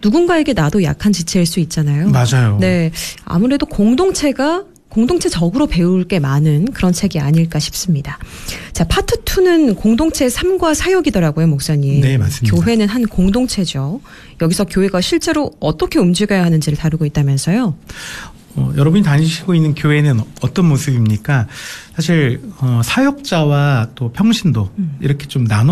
누군가에게 나도 약한 지체일 수 있잖아요. 맞아요. 네. 아무래도 공동체적으로 배울 게 많은 그런 책이 아닐까 싶습니다. 자, 파트 2는 공동체의 삶과 사역이더라고요, 목사님. 네, 맞습니다. 교회는 한 공동체죠. 여기서 교회가 실제로 어떻게 움직여야 하는지를 다루고 있다면서요? 여러분이 다니시고 있는 교회는 어떤 모습입니까? 사실 사역자와 또 평신도 이렇게 좀 나눠